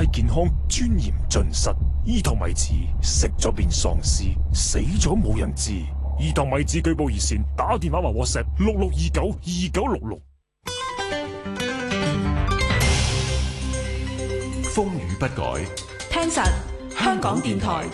健康，尊嚴盡失。伊托米子食咗變喪屍，死咗冇人知。伊托米子舉報熱線，打電話或 WhatsApp 66292966。 風雨不改， 聽實香港電台。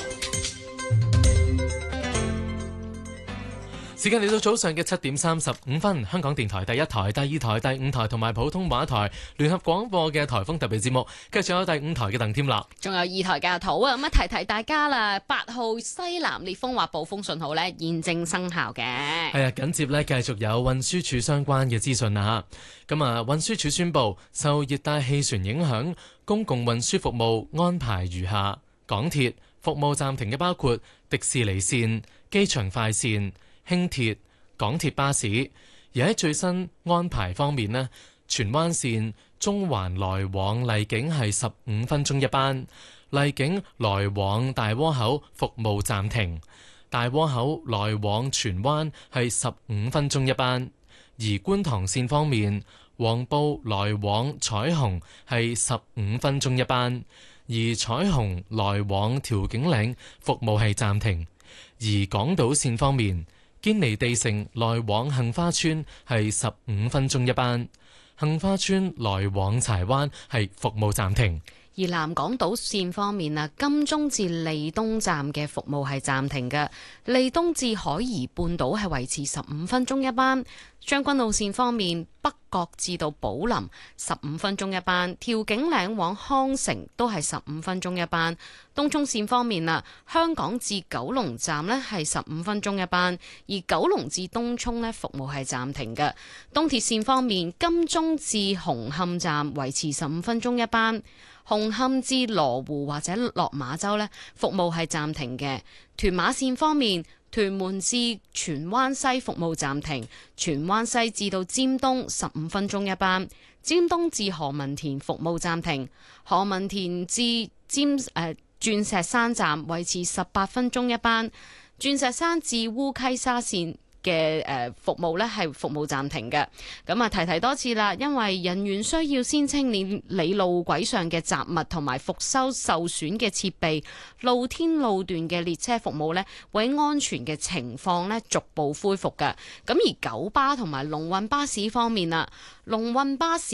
時間嚟到早上嘅7:35，香港電台第一台、第二台、第五台同埋普通話台聯合廣播嘅颱風特別節目，繼續有第五台嘅鄧添樂， 仲有2台嘅阿土啊！咁提提大家啦，8號西南烈風或暴風信號呢現正生效嘅。 係啊，緊接呢繼續有運輸署相關嘅資訊啦嚇。咁啊，運輸署宣布受熱帶氣旋影響，公共運輸服務安排如下：港鐵服務暫停嘅包括迪士尼線、機場快線、輕鐵、港鐵巴士。而喺最新安排方面呢，荃灣線中環來往荔景係15分鐘一班，荔景來往大窩口服務暫停，大窩口來往荃灣係15分鐘一班。而觀塘線方面，黃埔來往彩虹係15分鐘一班，而彩虹來往調景嶺服務係暫停。而港島線方面，堅尼地城來往杏花邨係15分鐘一班，杏花邨來往柴灣係服務暫停。 而南港島線方面啊，金鐘至利東站嘅服務係暫停嘅，利東至海怡半島係維持15分鐘一班。將軍澳線方面，北角至到寶林15分鐘一班，調景嶺往康城都係15分鐘一班。東涌線方面啊，香港至九龍站呢係15分鐘一班，而九龍至東涌呢服務係暫停嘅。東鐵線方面，金鐘至紅磡站維持15分鐘一班，紅磡至羅湖或者落馬洲呢服務係暫停嘅。屯馬線方面，屯門至荃灣西服務暫停，荃灣西至到尖東15分鐘一班，尖東至何文田服務暫停，何文田至鑽石山站維持18分鐘一班，鑽石山至烏溪沙線嘅服務呢係服務暫停嘅。咁啊，提多次啦，因為人員需要先清理路軌上嘅雜物同埋復修受損嘅設備，露天路段嘅列車服務呢會喺安全嘅情況呢逐步恢復嘅。咁而九巴同埋龍運巴士方面啊，龍運巴士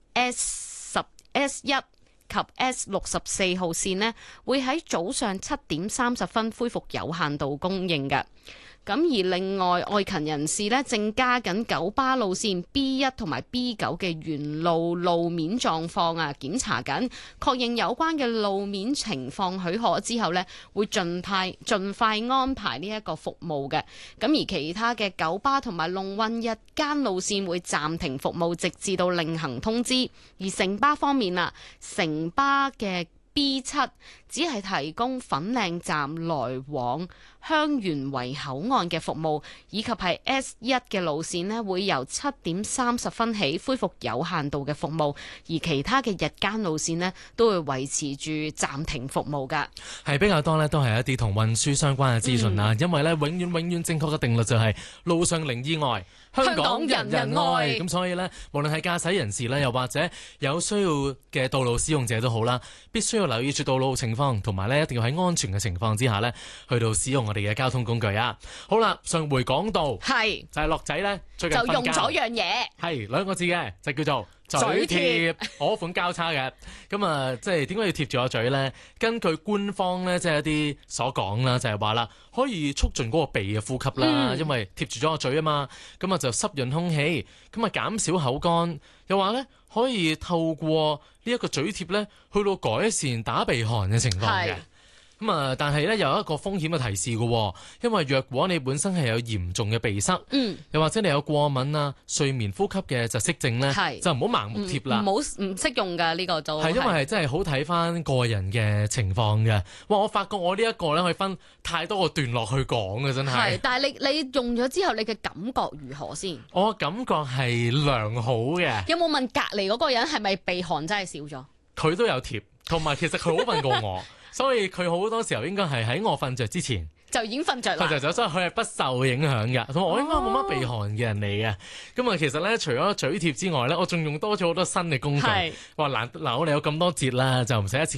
S1 及 S64號線呢會喺早上7:30恢復有限度供應嘅。咁而另外，愛勤人士呢正加緊九巴路線 B1 同埋 B9 嘅沿路路面狀況啊，檢查緊，確認有關嘅路面情況許可之後呢會盡快安排呢一個服務嘅。咁而其他嘅九巴同埋龍運日間路線會暫停服務，直至到另行通知。而城巴方面啊，城巴嘅B7 只係提供粉嶺站來往香園圍口岸嘅服務，以及係 S1 嘅路線呢會由7:30起恢復有限度嘅服務，而其他嘅日間路線呢都會維持住暫停服務㗎。 係比較多呢都係一啲同運輸相關嘅資訊啦，因為呢永遠正確嘅定律就係路上零意外，香港人人愛。咁所以呢，無論係駕駛人士呢，又或者有需要嘅道路使用者都好啦，必須要留意住道路情況，同埋呢一定要喺安全嘅情況之下呢去到使用我哋嘅交通工具啊。好啦，上回講到係就係樂仔呢，最近就用咗樣嘢， 係2個字嘅，就叫做嘴貼，我款交叉嘅。咁啊，即係點解要貼住個嘴呢？根據官方呢，即係一啲所講啦，就係話啦，可以促進嗰個鼻嘅呼吸啦，因為貼住咗個嘴啊嘛，咁啊就濕潤空氣，咁啊減少口乾，又話呢，可以透過呢一個嘴貼呢，去到改善打鼻鼾嘅情況嘅。咁啊，但係咧有一個風險嘅提示嘅，因為若果你本身係有嚴重嘅鼻塞，又或者你有過敏啊、睡眠呼吸嘅窒息症咧，就唔好盲目貼啦。唔識用㗎呢個都係， 因為係真係好睇翻個人嘅情況嘅。哇！我發覺我呢一個咧可以分太多個段落去講嘅，真係。係， 但係你用咗之後，你嘅感覺如何先？ 我感覺係良好嘅。 有冇問隔離嗰個人係咪鼻鼾真係少咗？ 佢都有貼，同埋其實佢好瞓過我。所以佢好多時候應該係喺我瞓着之前就已經瞓着啦。 瞓着咗，所以佢係不受影響嘅。同埋我應該冇乜鼻鼾嘅人嚟嘅。咁啊，其實咧除咗嘴貼之外咧，我仲用多咗好多新嘅工具。話嗱，我哋有咁多節啦，就唔使一次